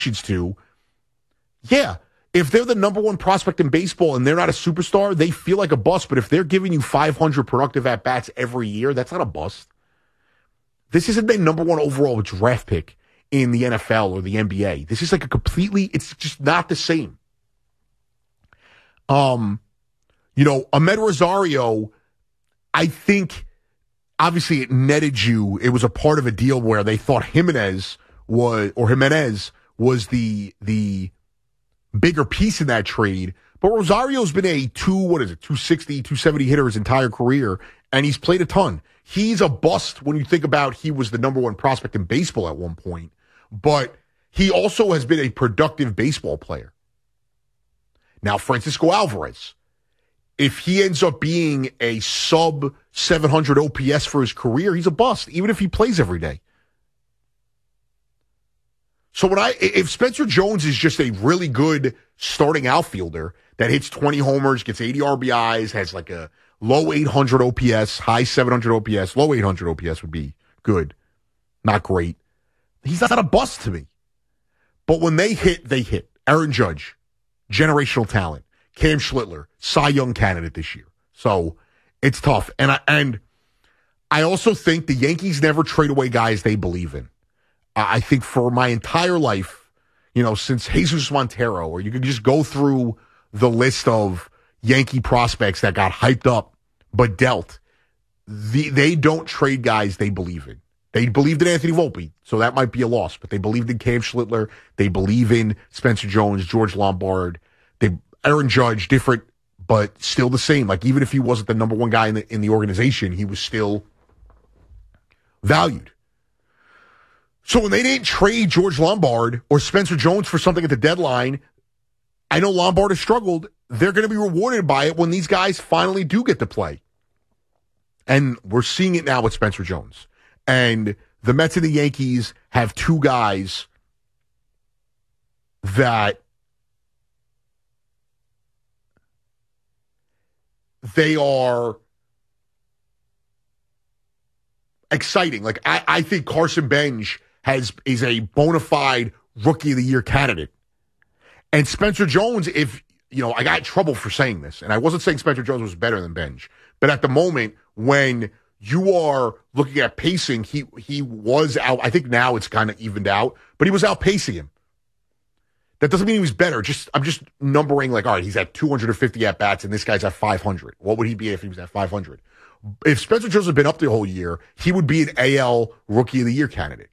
to, yeah, if they're the number one prospect in baseball and they're not a superstar, they feel like a bust. But if they're giving you 500 productive at-bats every year, that's not a bust. This isn't the number one overall draft pick in the NFL or the NBA. This is like it's just not the same. Ahmed Rosario, I think, obviously it netted you. It was a part of a deal where they thought Jimenez was the bigger piece in that trade. But Rosario's been a 260, 270 hitter his entire career, and he's played a ton. He's a bust when you think about he was the number one prospect in baseball at one point, but he also has been a productive baseball player. Now, Francisco Alvarez, if he ends up being a sub 700 OPS for his career, he's a bust, even if he plays every day. So if Spencer Jones is just a really good starting outfielder that hits 20 homers, gets 80 RBIs, has like a low 800 OPS, high 700 OPS, low 800 OPS would be good, not great. He's not a bust to me. But when they hit, they hit. Aaron Judge, generational talent. Cam Schlittler, Cy Young candidate this year. So it's tough. And I also think the Yankees never trade away guys they believe in. I think for my entire life, since Jesus Montero, or you could just go through the list of Yankee prospects that got hyped up but dealt, they don't trade guys they believe in. They believed in Anthony Volpe, so that might be a loss, but they believed in Cam Schlittler. They believe in Spencer Jones, George Lombard, Aaron Judge, different, but still the same. Like, even if he wasn't the number one guy in the organization, he was still valued. So when they didn't trade George Lombard or Spencer Jones for something at the deadline, I know Lombard has struggled. They're going to be rewarded by it when these guys finally do get to play. And we're seeing it now with Spencer Jones. And the Mets and the Yankees have two guys that they are exciting. Like, I think Carson Bench is a bona fide Rookie of the Year candidate. And Spencer Jones, I got in trouble for saying this, and I wasn't saying Spencer Jones was better than Bench, but at the moment when you are looking at pacing, he was out. I think now it's kind of evened out, but he was outpacing him. That doesn't mean he was better. I'm just numbering like, all right, he's at 250 at-bats, and this guy's at 500. What would he be if he was at 500? If Spencer Jones had been up the whole year, he would be an AL Rookie of the Year candidate.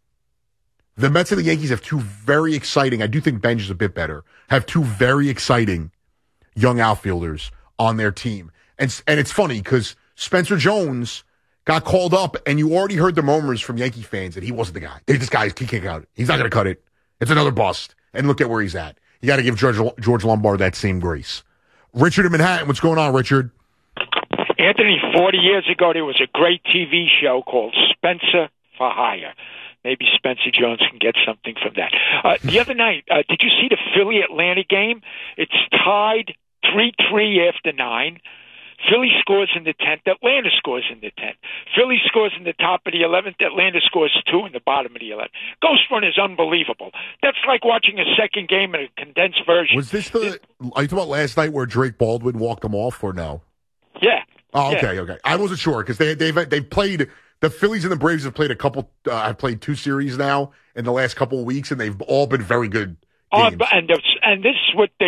The Mets and the Yankees have two very exciting, I do think Bench is a bit better, have two very exciting young outfielders on their team. And it's funny because Spencer Jones got called up, and you already heard the murmurs from Yankee fans that he wasn't the guy. This guy, he can't cut it. He's not going to cut it. It's another bust. And look at where he's at. You got to give George Lombard that same grace. Richard in Manhattan, what's going on, Richard? Anthony, 40 years ago, there was a great TV show called Spencer for Hire. Maybe Spencer Jones can get something from that. The other night, did you see the Philly-Atlanta game? It's tied 3-3 after 9. Philly scores in the 10th. Atlanta scores in the 10th. Philly scores in the top of the 11th. Atlanta scores 2 in the bottom of the 11th. Ghost Run is unbelievable. That's like watching a second game in a condensed version. Was this are you talking about last night where Drake Baldwin walked them off or no? Yeah. Oh, okay, okay. I wasn't sure because they've played. The Phillies and the Braves have played a couple. I've played 2 series now in the last couple of weeks, and they've all been very good games. And this is what the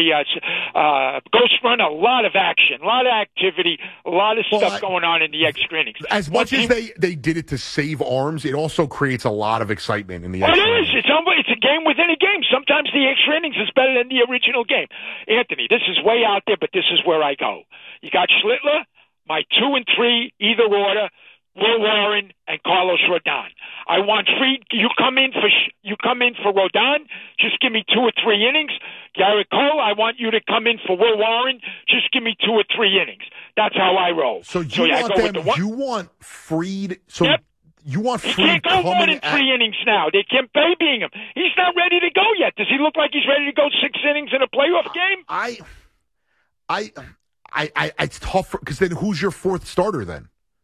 Ghost Run, a lot of action, a lot of activity, a lot of stuff going on in the extra innings. As much as they did it to save arms, it also creates a lot of excitement in the extra innings. It is. It's a game within a game. Sometimes the extra innings is better than the original game. Anthony, this is way out there, but this is where I go. You got Schlittler, my 2 and 3, either order, Will Warren and Carlos Rodon. I want you come in for Rodon. Just give me 2 or 3 innings. Garrett Cole, I want you to come in for Will Warren. Just give me 2 or 3 innings. That's how I roll. So you want Fried. So yep. You want Fried. He can't go more than 3 innings now. They can't babying him. He's not ready to go yet. Does he look like he's ready to go 6 innings in a playoff game? It's tough because then who's your 4th starter then?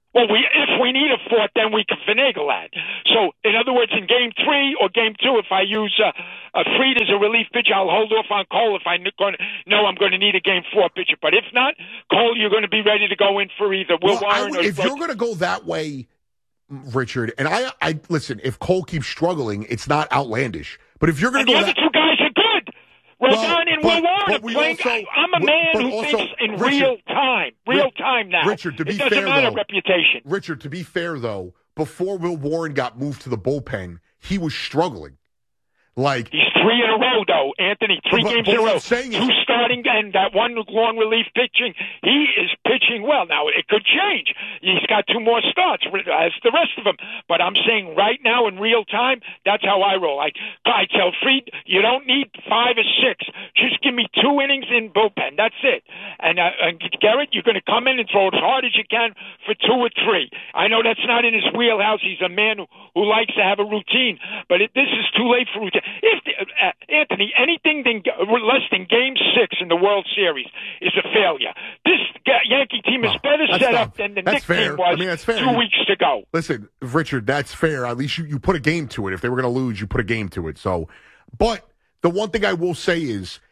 Well, if we need a fourth, then we can finagle that. So, in other words, in Game 3 or Game 2, if I use Fried as a relief pitcher, I'll hold off on Cole if I know I'm going to need a Game 4 pitcher. But if not, Cole, you're going to be ready to go in for either Will Warren or... If you're going to go that way, Richard, and I listen, if Cole keeps struggling, it's not outlandish. But if you're going to go... The other two guys are good. Rodon and Will Warren are playing. I'm a man who thinks in real time. Real time now. Richard, to be fair, it doesn't matter reputation. Richard, to be fair, though, before Will Warren got moved to the bullpen, he was struggling. Like he's 3 in a row, though, Anthony. 3 games in a row. 2 starting and that 1 long relief pitching. He is pitching well. Now, it could change. He's got 2 more starts as the rest of them. But I'm saying right now in real time, that's how I roll. I tell Fried, you don't need 5 or 6. Just give me 2 innings in bullpen. That's it. And Garrett, you're going to come in and throw it as hard as you can for 2 or 3. I know that's not in his wheelhouse. He's a man who likes to have a routine. But this is too late for routine. If Anthony, anything less than Game 6 in the World Series is a failure. This Yankee team is better set up than the Knicks team was 2 weeks ago. Listen, Richard, that's fair. At least you put a game to it. If they were going to lose, you put a game to it. So, but the one thing I will say is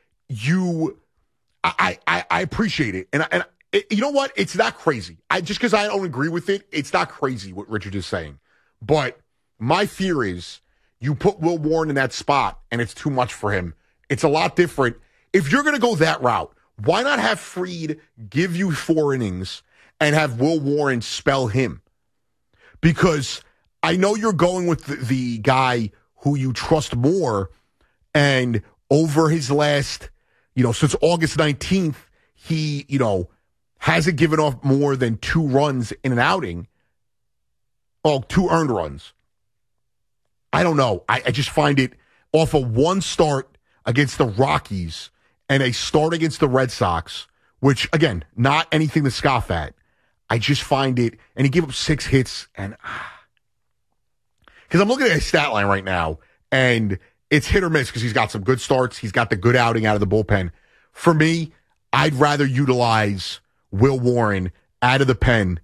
I appreciate it. And you know what? It's not crazy. Just because I don't agree with it, it's not crazy what Richard is saying. But my fear is you put Will Warren in that spot, and it's too much for him. It's a lot different. If you're going to go that route, why not have Fried give you 4 innings and have Will Warren spell him? Because I know you're going with the guy who you trust more, and over his last, since August 19th, he, hasn't given off more than 2 runs in an outing. Oh, 2 earned runs. I don't know. I just find it off of 1 start against the Rockies and a start against the Red Sox, which, again, not anything to scoff at. I just find it, and he gave up 6 hits, and because I'm looking at his stat line right now, and it's hit or miss because he's got some good starts. He's got the good outing out of the bullpen. For me, I'd rather utilize Will Warren out of the pen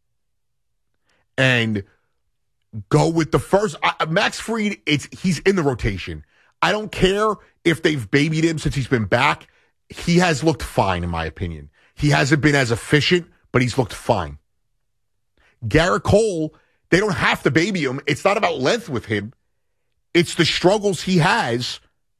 and go with the first. Max Fried, he's in the rotation. I don't care if they've babied him since he's been back. He has looked fine, in my opinion. He hasn't been as efficient, but he's looked fine. Garrett Cole, they don't have to baby him. It's not about length with him. It's the struggles he has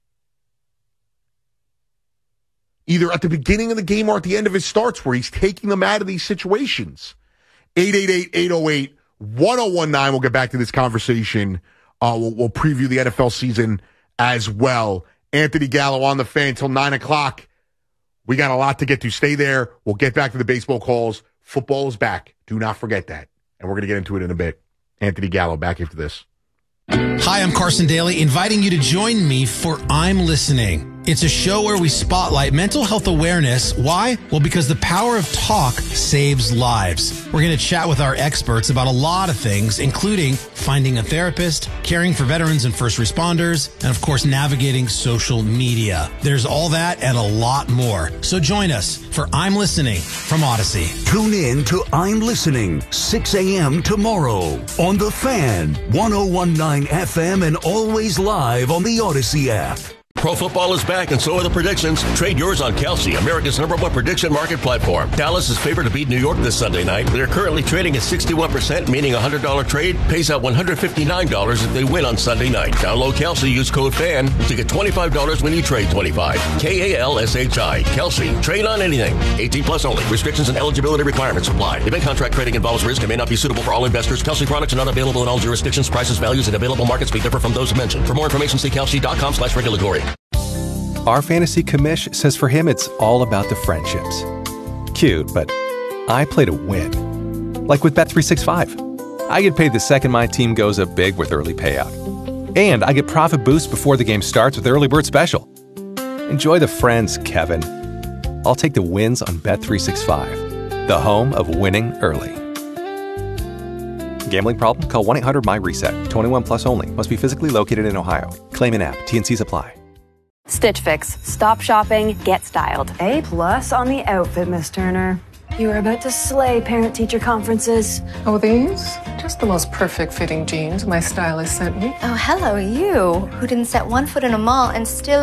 either at the beginning of the game or at the end of his starts where he's taking them out of these situations. 888-808-1019. We'll get back to this conversation. We'll preview the NFL season as well. Anthony Gallo on the Fan till 9 o'clock. We got a lot to get to. Stay there. We'll get back to the baseball calls. Football is back. Do not forget that. And we're going to get into it in a bit. Anthony Gallo back after this. Hi, I'm Carson Daly, inviting you to join me for I'm Listening. It's a show where we spotlight mental health awareness. Why? Well, because the power of talk saves lives. We're going to chat with our experts about a lot of things, including finding a therapist, caring for veterans and first responders, and of course, navigating social media. There's all that and a lot more. So join us for I'm Listening from Odyssey. Tune in to I'm Listening, 6 a.m. tomorrow on The Fan, 101.9 FM, and always live on the Odyssey app. Pro football is back, and so are the predictions. Trade yours on Kalshi, America's #1 prediction market platform. Dallas is favored to beat New York this Sunday night. They're currently trading at 61%, meaning a $100 trade pays out $159 if they win on Sunday night. Download Kalshi, use code FAN to get $25 when you trade 25. Kalshi. Kalshi. Trade on anything. 18 plus only. Restrictions and eligibility requirements apply. Event contract trading involves risk and may not be suitable for all investors. Kalshi products are not available in all jurisdictions. Prices, values, and available markets may differ from those mentioned. For more information, see Kalshi.com/regulatory. Our fantasy commish says for him it's all about the friendships. Cute, but I play to win. Like with Bet365. I get paid the second my team goes up big with early payout. And I get profit boost before the game starts with Early Bird Special. Enjoy the friends, Kevin. I'll take the wins on Bet365, the home of winning early. Gambling problem? Call 1-800-MY-RESET. 21 plus only. Must be physically located in Ohio. Claim in app. T&Cs apply. Stitch Fix. Stop shopping, get styled. A+ on the outfit, Miss Turner. You are about to slay parent-teacher conferences. Oh, these? Just the most perfect fitting jeans my stylist sent me. Oh, hello, you, who didn't set one foot in a mall and still